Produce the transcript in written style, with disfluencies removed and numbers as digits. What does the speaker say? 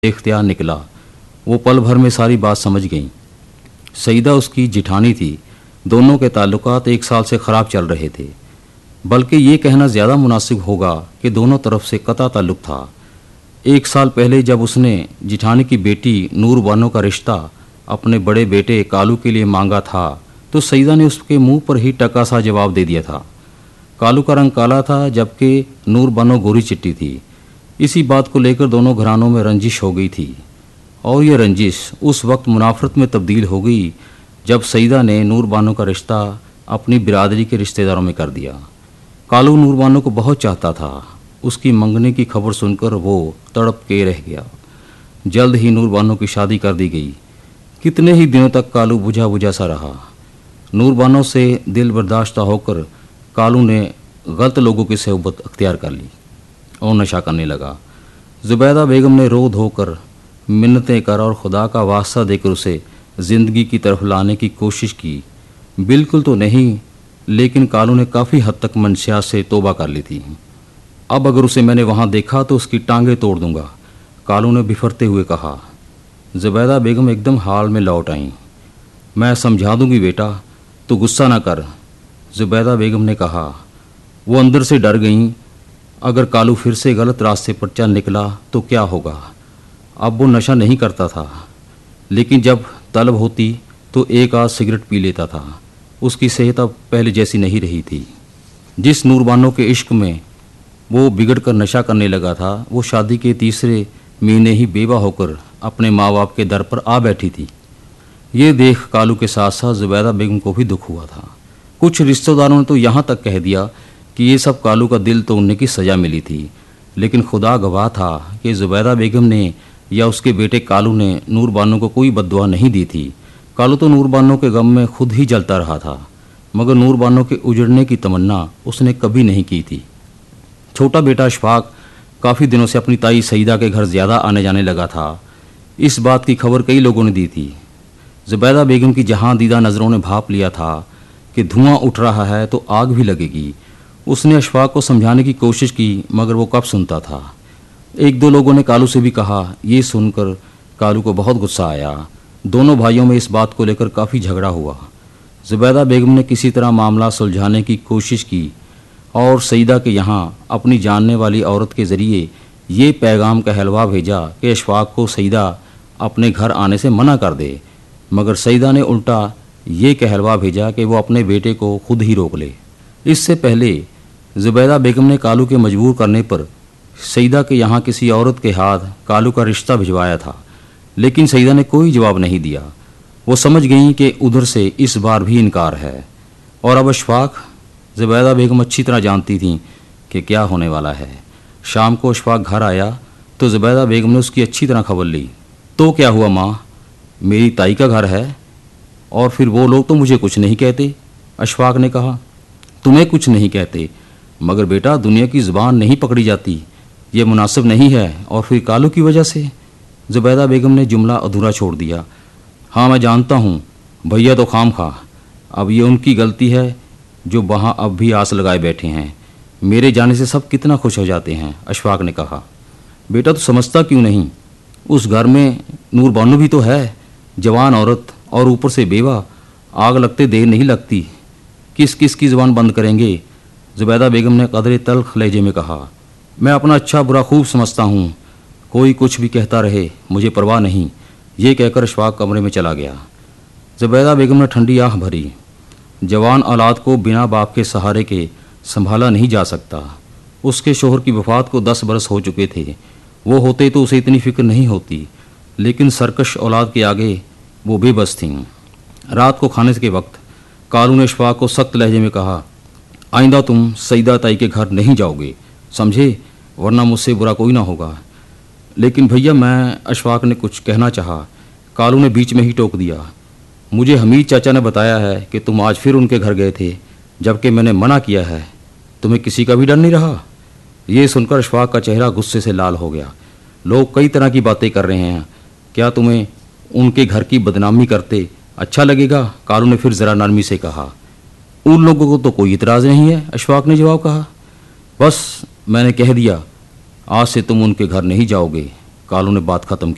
इख्तियार निकला। वो पल भर में सारी बात समझ गई। सईदा उसकी जिठानी थी। दोनों के ताल्लुकात 1 साल से ख़राब चल रहे थे, बल्कि ये कहना ज़्यादा मुनासिब होगा कि दोनों तरफ से कता ताल्लुक था। 1 साल पहले जब उसने जिठानी की बेटी नूर बानो का रिश्ता अपने बड़े बेटे कालू के लिए मांगा था, तो सईदा ने उसके मुंह पर ही टका सा जवाब दे दिया था। कालू का रंग काला था, जबकि नूर बानो गोरी चिट्टी थी। इसी बात को लेकर दोनों घरानों में रंजिश हो गई थी, और यह रंजिश उस वक्त मुनाफरत में तब्दील हो गई जब सईदा ने नूर बानो का रिश्ता अपनी बिरादरी के रिश्तेदारों में कर दिया। कालू नूर बानो को बहुत चाहता था। उसकी मंगने की खबर सुनकर वो तड़प के रह गया। जल्द ही नूर बानो की शादी कर दी गई। कितने ही दिनों तक कालू बुझा बुझा सा रहा। नूर बानो से दिल बर्दाश्त होकर कालू ने गलत लोगों की सोहबत अख्तियार कर ली और नशा करने लगा। जुबैदा बेगम ने रो धोकर मिन्नतें कर और खुदा का वास्ता देकर उसे ज़िंदगी की तरफ लाने की कोशिश की। बिल्कुल तो नहीं, लेकिन कालू ने काफ़ी हद तक मंशियात से तौबा कर ली थी। अब अगर उसे मैंने वहाँ देखा तो उसकी टांगें तोड़ दूंगा, कालू ने बिफरते हुए कहा। जुबैदा बेगम एकदम हाल में लौट आईं। मैं समझा दूंगी बेटा, तो गुस्सा ना कर, जुबैदा बेगम ने कहा। वो अंदर से डर गईं। अगर कालू फिर से गलत रास्ते पर चल निकला तो क्या होगा। अब वो नशा नहीं करता था, लेकिन जब तलब होती तो 1 आध सिगरेट पी लेता था। उसकी सेहत अब पहले जैसी नहीं रही थी। जिस नूर बानो के इश्क में वो बिगड़ कर नशा करने लगा था, वो शादी के 3रे महीने ही बेवा होकर अपने माँ बाप के दर पर आ बैठी थी। ये देख कालू के साथ साथ जुबैदा बेगम को भी दुख हुआ था। कुछ रिश्तेदारों ने तो यहाँ तक कह दिया कि ये सब कालू का दिल तोड़ने की सज़ा मिली थी, लेकिन खुदा गवाह था कि जुबैदा बेगम ने या उसके बेटे कालू ने नूर बानो को कोई बद्दुआ नहीं दी थी। कालू तो नूर बानो के गम में खुद ही जलता रहा था, मगर नूर बानो के उजड़ने की तमन्ना उसने कभी नहीं की थी। छोटा बेटा अशफाक काफ़ी दिनों से अपनी ताई सईदा के घर ज़्यादा आने जाने लगा था। इस बात की खबर कई लोगों ने दी थी। जुबैदा बेगम की जहाँ दीदा नज़रों ने भाप लिया था कि धुआं उठ रहा है तो आग भी लगेगी। उसने अशफाक को समझाने की कोशिश की, मगर वो कब सुनता था। 1-2 लोगों ने कालू से भी कहा। ये सुनकर कालू को बहुत गुस्सा आया। दोनों भाइयों में इस बात को लेकर काफ़ी झगड़ा हुआ। जुबैदा बेगम ने किसी तरह मामला सुलझाने की कोशिश की और सईदा के यहाँ अपनी जानने वाली औरत के ज़रिए ये पैगाम का हलवा भेजा कि अशफाक को सईदा अपने घर आने से मना कर दे, मगर सईदा ने उल्टा ये कहलवा भेजा कि वो अपने बेटे को खुद ही रोक ले। इससे पहले जुबैदा बेगम ने कालू के मजबूर करने पर सईदा के यहाँ किसी औरत के हाथ कालू का रिश्ता भिजवाया था, लेकिन सईदा ने कोई जवाब नहीं दिया। वो समझ गई कि उधर से इस बार भी इनकार है। और अब अशफाक, जुबैदा बेगम अच्छी तरह जानती थी कि क्या होने वाला है। शाम को अशफाक घर आया तो जुबैदा बेगम ने उसकी अच्छी तरह खबर ली। तो क्या हुआ माँ, मेरी ताई का घर है और फिर वो लोग तो मुझे कुछ नहीं कहते, अशफाक ने कहा। तुम्हें कुछ नहीं कहते, मगर बेटा दुनिया की ज़ुबान नहीं पकड़ी जाती, ये मुनासिब नहीं है। और फिर कालू की वजह से, जुबैदा बेगम ने जुमला अधूरा छोड़ दिया। हाँ मैं जानता हूँ, भैया तो खाम खा, अब ये उनकी गलती है जो वहाँ अब भी आस लगाए बैठे हैं। मेरे जाने से सब कितना खुश हो जाते हैं, अशफाक ने कहा। बेटा तो समझता क्यों नहीं, उस घर में नूर बानो भी तो है, जवान औरत और ऊपर से बेवा। आग लगते देर नहीं लगती, किस किस की ज़ुबान बंद करेंगे, जुबैदा बेगम ने कदरे तल्ख लहजे में कहा। मैं अपना अच्छा बुरा खूब समझता हूँ, कोई कुछ भी कहता रहे, मुझे परवाह नहीं। ये कहकर अशफाक कमरे में चला गया। जुबैदा बेगम ने ठंडी आह भरी। जवान औलाद को बिना बाप के सहारे के संभाला नहीं जा सकता। उसके शोहर की वफ़ात को 10 बरस हो चुके थे। वो होते तो उसे इतनी फिक्र नहीं होती, लेकिन सरकश औलाद के आगे वो बेबस थीं। रात को खाने के वक्त कालू ने अशफाक को सख्त लहजे में कहा, आइंदा तुम सईदा ताई के घर नहीं जाओगे, समझे, वरना मुझसे बुरा कोई ना होगा। लेकिन भैया, मैं, अशफाक ने कुछ कहना चाहा। कालू ने बीच में ही टोक दिया। मुझे हमीद चाचा ने बताया है कि तुम आज फिर उनके घर गए थे, जबकि मैंने मना किया है। तुम्हें किसी का भी डर नहीं रहा। ये सुनकर अशफाक का चेहरा गुस्से से लाल हो गया। लोग कई तरह की बातें कर रहे हैं, क्या तुम्हें उनके घर की बदनामी करते अच्छा लगेगा, कालू ने फिर ज़रा नरमी से कहा। उन लोगों को तो कोई इतराज़ नहीं है, अशफाक ने जवाब कहा। बस मैंने कह दिया, आज से तुम उनके घर नहीं जाओगे, कालू ने बात ख़त्म की।